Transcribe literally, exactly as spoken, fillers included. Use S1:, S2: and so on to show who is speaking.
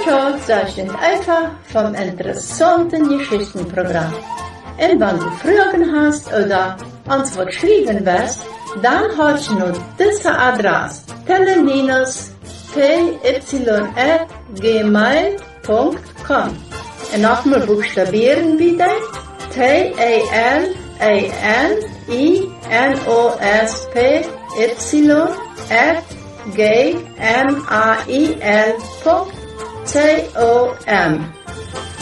S1: Ciao, das ist einfach vom interessanten Geschichtenprogramm. Und wenn du Fragen hast oder uns was schreiben willst, dann hast du noch diese Adresse: teleninos at gmail punkt com. Und nochmal buchstabieren bitte: T E L E N I N O S P Y at gmail punkt com.